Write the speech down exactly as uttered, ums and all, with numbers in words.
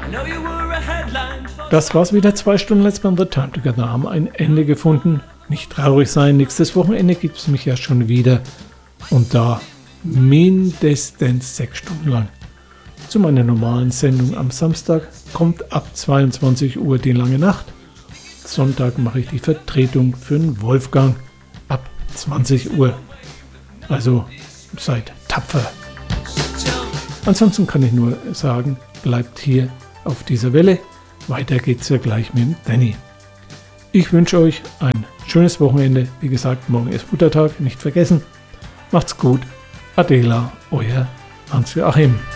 Das war's wieder, zwei Stunden Let's Play The Time Together haben ein Ende gefunden. Nicht traurig sein, nächstes Wochenende gibt's mich ja schon wieder. Und da mindestens sechs Stunden lang. Zu meiner normalen Sendung am Samstag kommt ab zweiundzwanzig Uhr die lange Nacht. Sonntag mache ich die Vertretung für den Wolfgang ab zwanzig Uhr. Also seid tapfer. Ansonsten kann ich nur sagen, bleibt hier auf dieser Welle. Weiter geht's ja gleich mit dem Danny. Ich wünsche euch ein schönes Wochenende. Wie gesagt, morgen ist Muttertag, nicht vergessen. Macht's gut. Adela, euer Hans-Joachim.